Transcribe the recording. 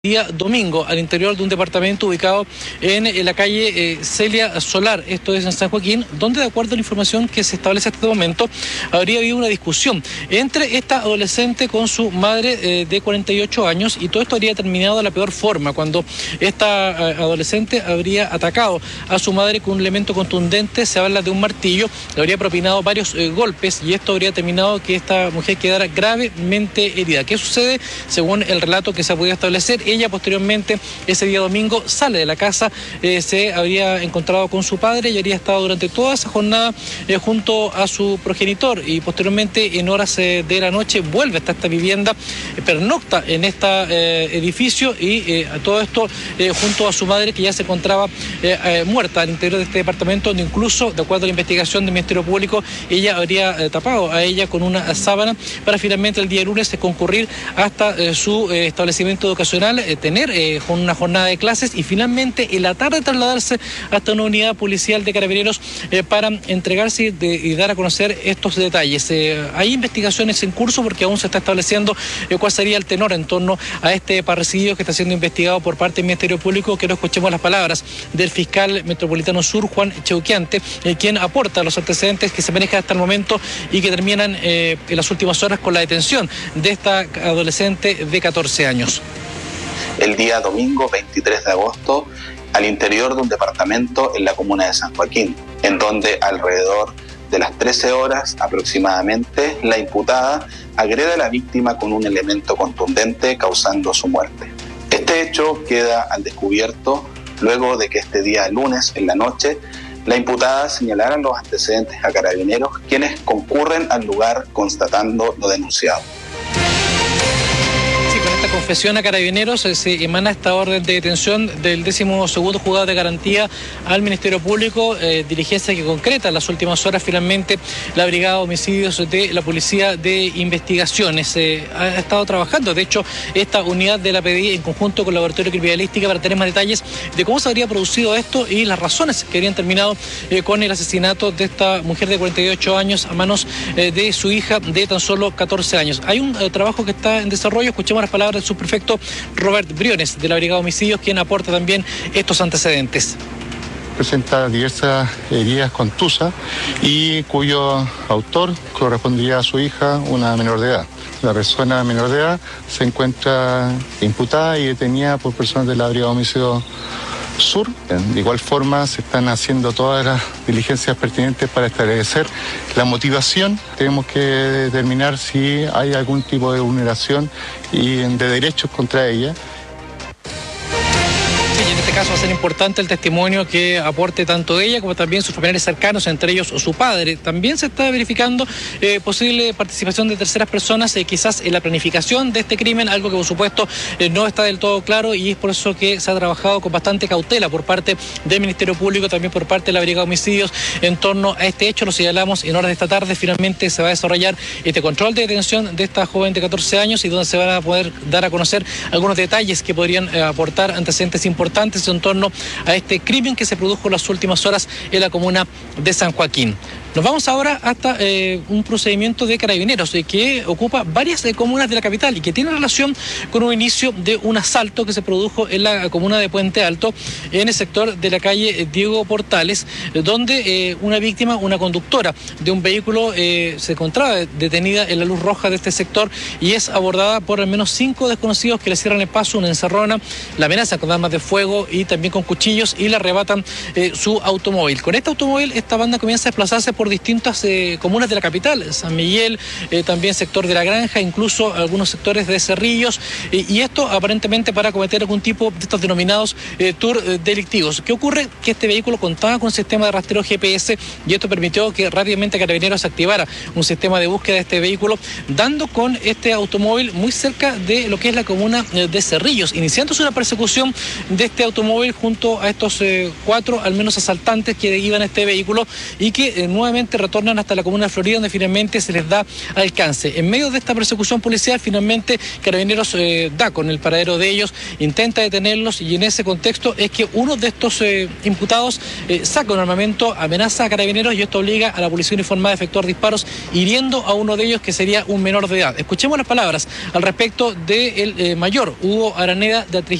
Día domingo al interior de un departamento ubicado en la calle Celia Solar, esto es en San Joaquín, donde de acuerdo a la información que se establece hasta este momento, habría habido una discusión entre esta adolescente con su madre de 48 años y todo esto habría terminado de la peor forma, cuando esta adolescente habría atacado a su madre con un elemento contundente, se habla de un martillo, le habría propinado varios golpes y esto habría terminado que esta mujer quedara gravemente herida. ¿Qué sucede? Según el relato que se ha podido establecer, ella posteriormente, ese día domingo, sale de la casa, se habría encontrado con su padre y habría estado durante toda esa jornada junto a su progenitor y posteriormente en horas de la noche vuelve hasta esta vivienda, pernocta en este edificio y todo esto junto a su madre que ya se encontraba muerta al interior de este departamento, donde incluso, de acuerdo a la investigación del Ministerio Público, ella habría tapado a ella con una sábana para finalmente el día lunes concurrir hasta su establecimiento educacional, tener una jornada de clases y finalmente en la tarde trasladarse hasta una unidad policial de Carabineros para entregarse y dar a conocer estos detalles. Hay investigaciones en curso porque aún se está estableciendo cuál sería el tenor en torno a este parricidio que está siendo investigado por parte del Ministerio Público. Quiero escuchemos las palabras del fiscal metropolitano sur, Juan Cheuquiante, quien aporta los antecedentes que se manejan hasta el momento y que terminan en las últimas horas con la detención de esta adolescente de 14 años. El día domingo 23 de agosto al interior de un departamento en la comuna de San Joaquín, en donde alrededor de las 13 horas aproximadamente la imputada agrede a la víctima con un elemento contundente causando su muerte. Este hecho queda al descubierto luego de que este día lunes en la noche la imputada señalara los antecedentes a Carabineros, quienes concurren al lugar constatando lo denunciado. Esta confesión a Carabineros se emana esta orden de detención del 12º juzgado de garantía al Ministerio Público, diligencia que concreta en las últimas horas finalmente la Brigada de Homicidios de la Policía de Investigaciones. Ha estado trabajando, de hecho, esta unidad de la PDI en conjunto con el Laboratorio de Criminalística para tener más detalles de cómo se habría producido esto y las razones que habrían terminado con el asesinato de esta mujer de 48 años a manos de su hija de tan solo 14 años. Hay un trabajo que está en desarrollo, escuchemos las palabras del subprefecto Robert Briones de la Brigada de Homicidios, quien aporta también estos antecedentes. Presenta diversas heridas contusas y cuyo autor correspondería a su hija, una menor de edad. La persona menor de edad se encuentra imputada y detenida por personas de la Brigada de Homicidios Sur. De igual forma se están haciendo todas las diligencias pertinentes para establecer la motivación. Tenemos que determinar si hay algún tipo de vulneración de derechos contra ella. En este caso va a ser importante el testimonio que aporte tanto ella como también sus familiares cercanos, entre ellos su padre. También se está verificando posible participación de terceras personas, quizás en la planificación de este crimen, algo que por supuesto no está del todo claro y es por eso que se ha trabajado con bastante cautela por parte del Ministerio Público, también por parte de la Brigada de Homicidios en torno a este hecho. Lo señalamos en horas de esta tarde, finalmente se va a desarrollar este control de detención de esta joven de 14 años y donde se van a poder dar a conocer algunos detalles que podrían aportar antecedentes importantes en torno a este crimen que se produjo en las últimas horas en la comuna de San Joaquín. Nos vamos ahora hasta un procedimiento de Carabineros que ocupa varias comunas de la capital y que tiene relación con un inicio de un asalto que se produjo en la comuna de Puente Alto, en el sector de la calle Diego Portales, donde una víctima, una conductora de un vehículo, se encontraba detenida en la luz roja de este sector y es abordada por al menos 5 desconocidos que le cierran el paso, una encerrona, la amenazan con armas de fuego y también con cuchillos y le arrebatan su automóvil. Con este automóvil esta banda comienza a desplazarse por distintas comunas de la capital, San Miguel, también sector de La Granja, incluso algunos sectores de Cerrillos, y esto aparentemente para cometer algún tipo de estos denominados tour delictivos. ¿Qué ocurre? Que este vehículo contaba con un sistema de rastreo GPS y esto permitió que rápidamente Carabineros activara un sistema de búsqueda de este vehículo, dando con este automóvil muy cerca de lo que es la comuna de Cerrillos, iniciándose una persecución de este automóvil junto a estos 4 al menos asaltantes que iban a este vehículo y que nuevamente nuevamente retornan hasta la comuna de Florida, donde finalmente se les da alcance. En medio de esta persecución policial, finalmente Carabineros da con el paradero de ellos, intenta detenerlos, y en ese contexto es que uno de estos imputados saca un armamento, amenaza a Carabineros, y esto obliga a la policía uniformada a efectuar disparos, hiriendo a uno de ellos, que sería un menor de edad. Escuchemos las palabras al respecto del mayor Hugo Araneda, de